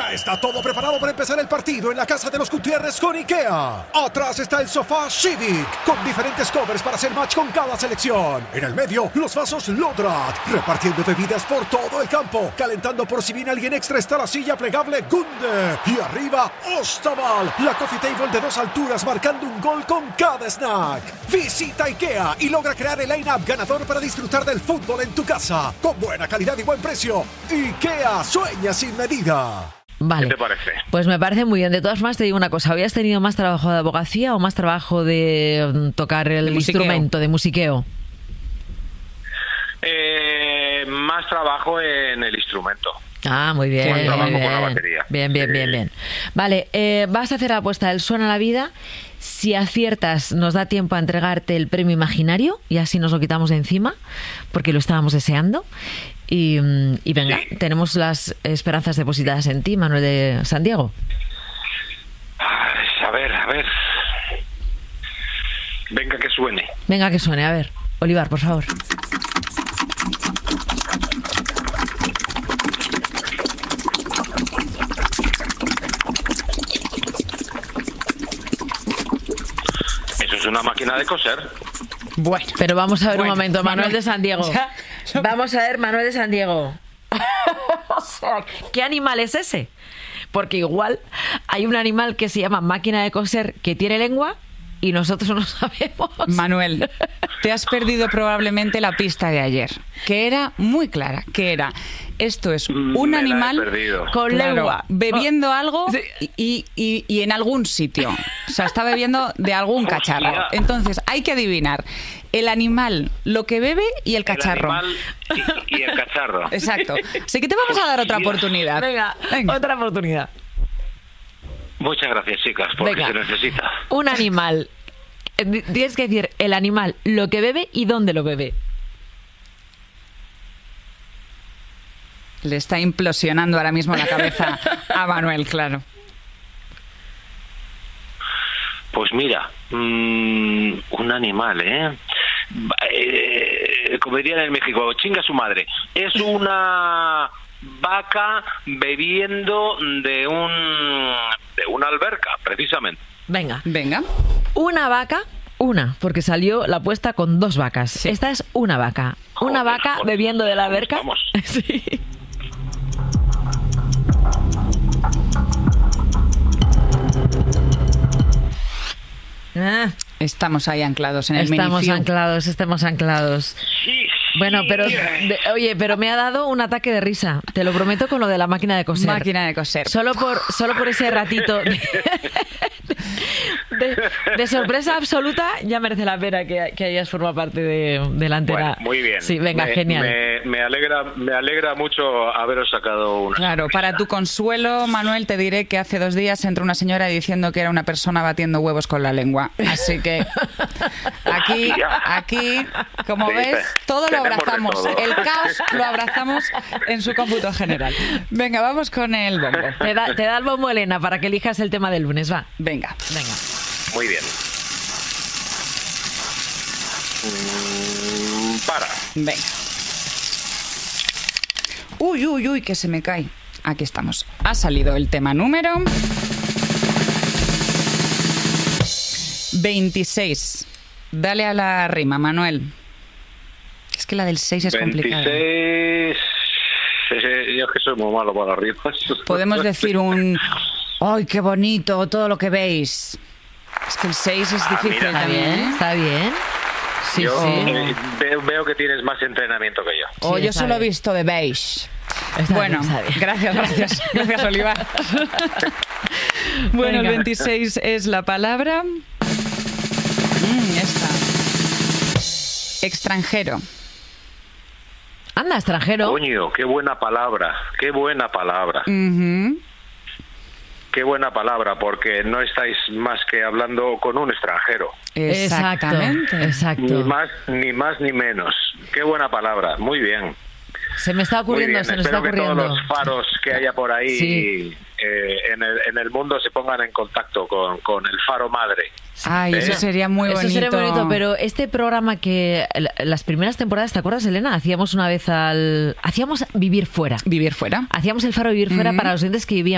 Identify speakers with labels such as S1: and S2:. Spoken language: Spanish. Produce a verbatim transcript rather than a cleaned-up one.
S1: Ya está todo preparado para empezar el partido en la casa de los Gutiérrez con IKEA. Atrás está el sofá Civic, con diferentes covers para hacer match con cada selección. En el medio, los vasos Lodrat, repartiendo bebidas por todo el campo. Calentando por si viene alguien extra está la silla plegable Gunde. Y arriba, Ostaval, la coffee table de dos alturas marcando un gol con cada snack. Visita IKEA y logra crear el line-up ganador para disfrutar del fútbol en tu casa. Con buena calidad y buen precio. IKEA, sueña sin medida.
S2: Vale.
S3: ¿Qué te parece?
S2: Pues me parece muy bien. De todas formas, te digo una cosa. ¿Habías tenido más trabajo de abogacía o más trabajo de um, tocar el
S4: de
S2: instrumento, de musiqueo?
S3: Eh, más trabajo en el instrumento.
S2: Ah, muy bien.
S3: Más trabajo
S2: muy
S3: con la
S2: bien.
S3: batería.
S2: Bien, bien,
S3: Sí.
S2: bien, bien. Vale, eh, vas a hacer la apuesta del Suena la Vida. Si aciertas, nos da tiempo a entregarte el premio imaginario y así nos lo quitamos de encima, porque lo estábamos deseando. Y, y venga,
S3: Sí.
S2: tenemos las esperanzas depositadas en ti, Manuel de San Diego.
S3: Ay, a ver, a ver. Venga, que suene.
S2: Venga, que suene, a ver. Olivar, por favor.
S3: Eso es una máquina de coser.
S4: Bueno,
S2: Pero vamos a ver
S4: Bueno,
S2: un momento, Manuel,
S4: Manuel,
S2: de San Diego.
S4: ya, ya-
S2: Vamos a ver, Manuel de San Diego. O sea, ¿qué animal es ese? Porque igual hay un animal que se llama máquina de coser que tiene lengua y nosotros no sabemos.
S4: Manuel, te has perdido probablemente la pista de ayer, que era muy clara, que era, esto es
S3: Mm,
S4: un
S3: me la he
S4: animal
S3: perdido.
S2: Con
S4: claro,
S2: lengua.
S4: bebiendo algo
S2: Sí.
S4: y, y- y en algún sitio. O sea, está bebiendo de algún
S3: Hostia.
S4: cacharro. Entonces, hay que adivinar el animal, lo que bebe y el cacharro.
S3: El animal y, y el cacharro.
S4: Exacto. Así que te vamos a dar otra
S3: Hostia.
S4: oportunidad.
S2: Venga,
S4: Venga.
S2: otra oportunidad.
S3: Muchas gracias, chicas, porque
S2: Venga.
S3: se necesita.
S2: Un animal. Eh, di- Tienes que decir el animal, lo que bebe y dónde lo bebe.
S4: Le está implosionando ahora mismo la cabeza a Manuel, claro.
S3: Pues mira, mm, un animal, ¿eh? Va- eh, Como dirían en México, chinga su madre. Es una vaca bebiendo de un de una alberca, precisamente.
S2: Venga.
S4: Venga.
S2: Una vaca, una, porque salió la apuesta con dos vacas.
S4: Sí.
S2: Esta es una vaca. Una
S3: Joder,
S2: vaca
S3: joder.
S2: bebiendo de la
S3: Vamos,
S2: alberca.
S3: vamos.
S2: Sí. Ah,
S4: Estamos ahí anclados en el
S2: estamos
S4: minifew.
S2: anclados, estamos anclados.
S3: Sí, sí.
S2: Bueno, pero de- oye, pero me ha dado un ataque de risa. Te lo prometo con lo de la máquina de coser.
S4: Máquina de coser.
S2: Solo por, solo por ese ratito de, de- de sorpresa absoluta, ya merece la pena que, que hayas formado parte de, de la antena.
S3: Bueno, muy bien.
S2: Sí, venga,
S3: Me-
S2: genial.
S3: Me, me alegra, me alegra mucho haberos sacado una.
S4: Claro, para tu consuelo, Manuel, te diré que hace dos días entró una señora diciendo que era una persona batiendo huevos con la lengua. Así que aquí, aquí, como
S3: Sí,
S4: ves, todo lo
S3: tenemos de
S4: abrazamos.
S3: todo.
S4: El caos lo abrazamos en su cómputo general. Venga, vamos con el bombo.
S2: Te da, te da el bombo, Elena, para que elijas el tema del lunes, va.
S4: Venga.
S2: Venga.
S3: Muy bien. Mm, para.
S4: Venga. Uy, uy, uy, que se me cae. Aquí estamos. Ha salido el tema número veintiséis. Dale a la rima, Manuel. Es que la del seis es complicada.
S3: veintiséis. Sí, sí, yo es que soy muy malo para las rimas.
S4: Podemos decir un... ¡Ay, qué bonito! Todo lo que veis. Es que el seis es
S3: Ah,
S4: difícil
S3: mira.
S2: ¿Está
S4: también,
S2: bien?
S4: ¿eh?
S2: ¿Está bien? Sí,
S3: Yo
S2: sí.
S3: eh, veo, veo que tienes más entrenamiento que yo.
S4: O
S2: Sí,
S4: yo
S2: está
S4: solo he
S2: bien.
S4: visto de beige.
S2: Está
S4: Bueno,
S2: bien, está bien.
S4: gracias, gracias. Gracias, Olivar. Bueno,
S2: Venga.
S4: el veintiséis es la palabra... Mm, esta. Extranjero.
S2: Anda, extranjero.
S3: Coño, qué buena palabra, qué buena palabra,
S4: Ujú.
S3: qué buena palabra, porque no estáis más que hablando con un extranjero.
S2: Exacto,
S4: Exactamente.
S2: exacto.
S3: Ni más, ni más ni menos. Qué buena palabra, muy bien.
S2: Se me está
S3: Muy
S2: ocurriendo,
S3: bien,
S2: se nos
S3: espero
S2: está
S3: que
S2: ocurriendo.
S3: todos los faros que haya por ahí
S2: Sí.
S3: eh, en, el, en el mundo se pongan en contacto con, con el faro madre.
S4: Ay, eso
S3: ¿Eh?
S4: sería muy
S2: Eso
S4: bonito.
S2: sería bonito, pero este programa que la- las primeras temporadas, ¿te acuerdas, Elena? Hacíamos una vez al... Hacíamos Vivir Fuera.
S4: Vivir fuera.
S2: Hacíamos el faro Vivir Fuera
S4: Ujú.
S2: para los oyentes que vivían